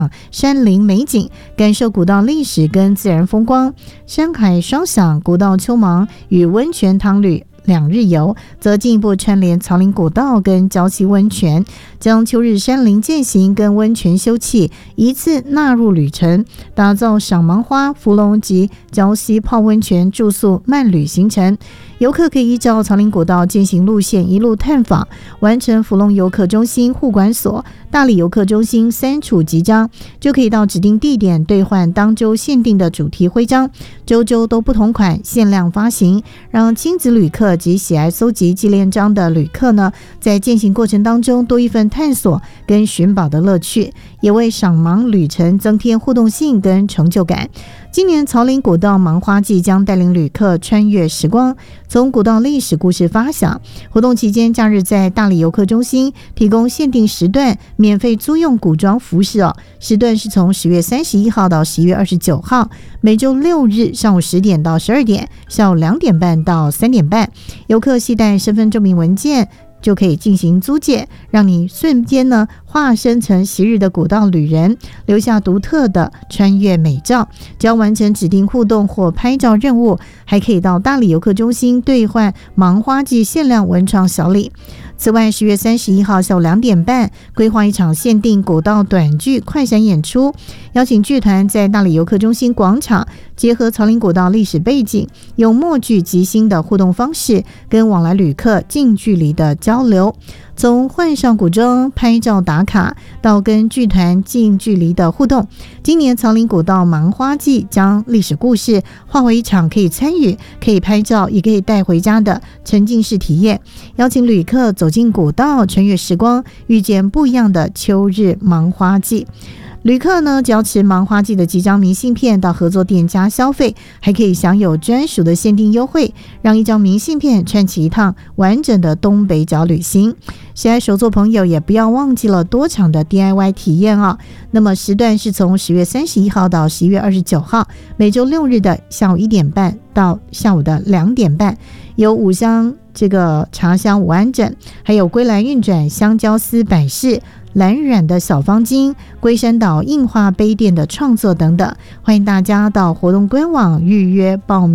山林美景，感受古道历史跟自然风光。山海双享，古道秋芒与温泉汤旅2日游，则进一步串联草岭古道跟礁溪温泉，将秋日山林健行跟温泉休憩一次纳入旅程，打造赏芒花、芙蓉及礁溪泡温泉住宿慢旅行程。游客可以依照草岭古道健行路线一路探访，完成福隆游客中心护管所、大理游客中心3处集章，就可以到指定地点兑换当周限定的主题徽章，周周都不同款，限量发行，让亲子旅客及喜爱搜集纪念章的旅客呢，在践行过程当中多一份探索跟寻宝的乐趣，也为赏芒旅程增添互动性跟成就感。今年草岭古道芒花季将带领旅客穿越时光，从古道历史故事发想。活动期间，假日在大理游客中心提供限定时段免费租用古装服饰时段是从10月31号到11月29号，每周6日上午10点到12点，下午2点半到3点半。游客携带身份证明文件就可以进行租借，让你瞬间呢化身成昔日的古道旅人，留下独特的穿越美照。只要完成指定互动或拍照任务，还可以到大理游客中心兑换芒花季限量文创小礼。此外，10月31号下午2点半，规划一场限定古道短剧快闪演出，邀请剧团在大理游客中心广场结合草岭古道历史背景，用默剧即兴的互动方式，跟往来旅客近距离的交流。从换上古装拍照打卡到跟剧团近距离的互动，今年草岭古道芒花季将历史故事化为一场可以参与、可以拍照也可以带回家的沉浸式体验，邀请旅客走进古道，穿越时光，遇见不一样的秋日芒花季。旅客呢，只要持芒花季的几张明信片到合作店家消费，还可以享有专属的限定优惠，让一张明信片串起一趟完整的东北角旅行。喜爱手作朋友也不要忘记了多场的 DIY 体验那么时段是从10月31号到11月29号，每周6日的下午1点半到下午的2点半，有5箱这个茶香5安枕，还有归来运转香蕉丝摆饰、蓝染的小方巾、龟山岛印花杯垫的创作等等，欢迎大家到活动官网预约报名。